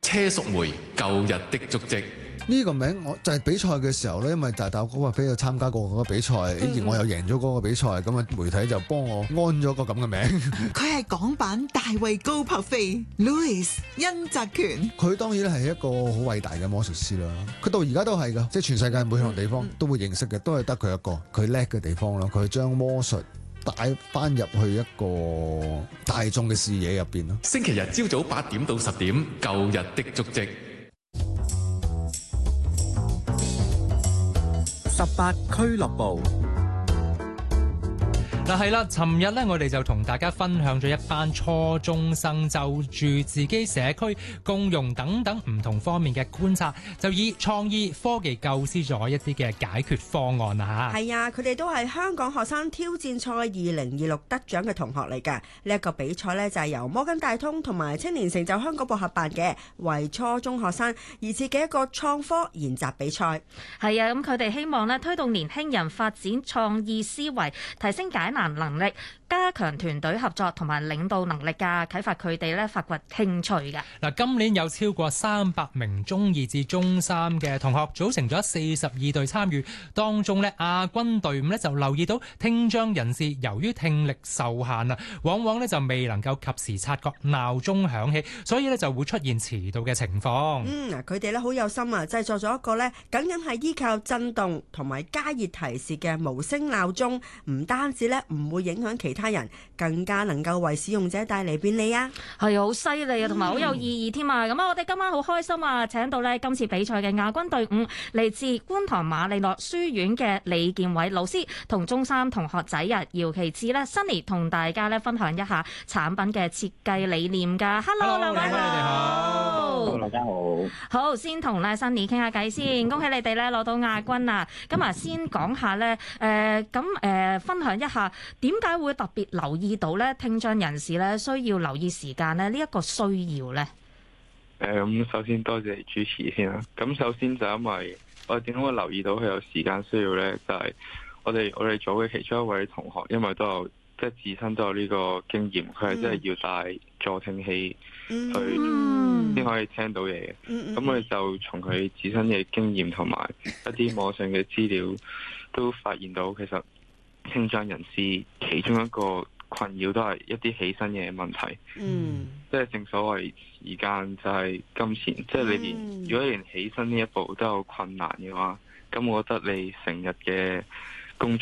車淑梅舊日的足跡。 呢個名我就係比賽嘅時候咧，因為大我話俾佢參加過嗰個比賽，而我又贏咗嗰個比賽，咁啊媒體就幫我安咗個咁嘅名。 佢係港版大衛高柏飛 Louis 甄澤權。 佢當然係一個好偉大嘅魔術師啦。佢到而家都係㗎，即係全世界每項地方都會認識嘅，都係得佢一個。佢叻嘅地方咯，佢將魔術帶翻入去一個大眾嘅視野入邊咯。 星期日朝早8點到10點，舊日的足跡。 18俱樂部。嗱係啦，尋日咧我哋就同大家分享咗一班初中生就住自己社區共融等等唔同方面嘅觀察，就以創意科技構思咗一啲嘅解決方案啊嚇。 係啊，佢哋都係香港學生挑戰賽2026得獎嘅同學嚟㗎。呢一個比賽呢，就係由摩根大通同埋青年成就香港部合辦嘅，為初中學生而設嘅一個創科研習比賽。 係啊，咁佢哋希望呢推動年輕人發展創意思維，提升解難能力，加強團隊合作同埋領導能力㗎，啟發佢哋咧發掘興趣㗎。 嗱，今年有超過300名中2至中3嘅同學組成咗42隊參與，當中咧亞軍隊伍咧就留意到聽障人士由於聽力受限啊，往往咧就未能夠及時察覺鬧鐘響起，所以咧就會出現遲到嘅情況。 佢哋咧好有心啊，製作咗一個咧僅僅係依靠震動同埋加熱提示嘅無聲鬧鐘，唔單止咧唔會影響其他人，更加能夠為使用者帶嚟便利啊！ 係好犀利啊，同埋好有意義添啊！咁我哋今晚好開心啊，請到咧今次比賽嘅亞軍隊伍嚟自觀塘瑪利諾書院嘅李建偉老師同中3同學仔啊，姚其智咧 Sunny 同大家咧分享一下產品嘅設計理念噶。Hello， 兩位好。 Hello， 大家好。 好，先同咧 Sunny 傾下偈先，恭喜你哋咧攞到亞軍啊！咁啊，先講下咧分享一下點解會特別留意到咧聽障人士咧需要留意時間咧呢一個需要咧？ 咁首先多謝主持先啦。咁首先就因為我哋點解會留意到佢有時間需要咧，就係我哋組嘅其中一位同學，因為都有即係自身都有呢個經驗，佢係真係要帶助聽器去先可以聽到嘢嘅。咁我哋就從佢自身嘅經驗同埋一啲網上嘅資料，都發現到其實聽障人士其中一個困擾都係一啲起身嘅問題。即係正所謂時間就係金錢，即係你如果連起身呢一步都有困難嘅話，咁我覺得你成日嘅